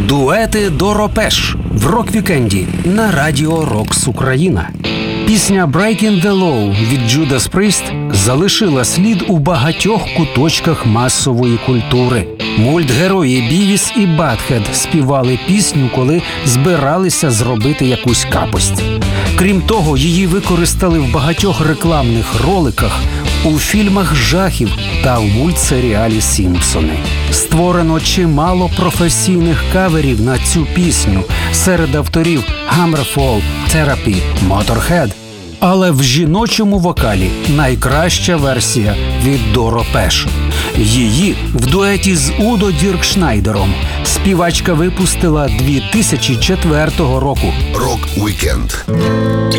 Дуети Доропеш в рок-вікенді на радіо Рокс Україна. Пісня «Breaking the Law» від Judas Priest залишила слід у багатьох куточках масової культури. Мультгерої Бівіс і Батхед співали пісню, коли збиралися зробити якусь капость. Крім того, її використали в багатьох рекламних роликах, у фільмах жахів та в мультсеріалі «Сімпсони». Створено чимало професійних каверів на цю пісню серед авторів Hammerfall, Therapy, Motorhead. Але в жіночому вокалі найкраща версія від Доропеш. Її в дуеті з Удо Діркшнайдером співачка випустила 2004 року. Рок-вікенд.